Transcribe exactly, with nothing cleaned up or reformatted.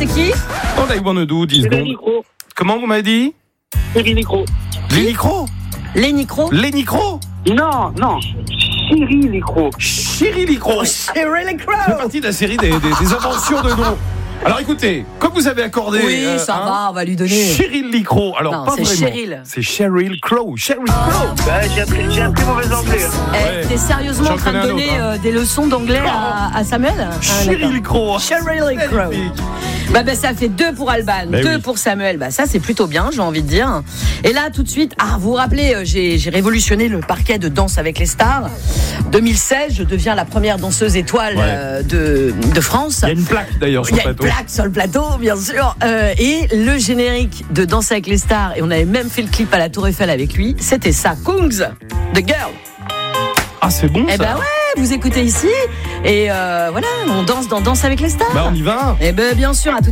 c'est qui? All I wanna do, dix secondes. Comment vous m'avez dit? Cyril Nicro. Les Nicro? Les Nicro? Les Nicro? Non, non. Cyril Nicro. Cyril Nicro. Cyril Nicro. C'est partie de la série des, des, des inventions de noms. Alors écoutez, comme vous avez accordé. Oui, euh, ça hein, va, on va lui donner. Cyril Nicro. Alors Non, pas c'est vraiment. Cheryl. C'est Sheryl Crow. Sheryl Crow. Bah, j'ai appris, j'ai appris mauvais anglais. Hein. Eh, Ouais. t'es sérieusement J'en en train de connais un donner autre, hein. euh, des leçons d'anglais à, à Samuel? Ah, Sheryl Crow. Cheryl Crow. Bah, bah ça fait deux pour Alban, Ben deux oui. pour Samuel. Bah ça c'est plutôt bien, j'ai envie de dire. Et là tout de suite, ah vous vous rappelez, euh, j'ai, j'ai révolutionné le parquet de Danse avec les stars. deux mille seize, je deviens la première danseuse étoile Ouais. euh, de de France. Il y a une plaque d'ailleurs sur Il y le a une plateau. plaque sur le plateau, bien sûr. Euh, et le générique de Danse avec les stars, et on avait même fait le clip à la Tour Eiffel avec lui, c'était ça, Kungs, The Girl. Ah c'est bon Eh ça. ben ouais, vous écoutez ici, et euh, voilà, on danse dans Danse avec les stars. Bah on y va. Eh ben bien sûr, à tout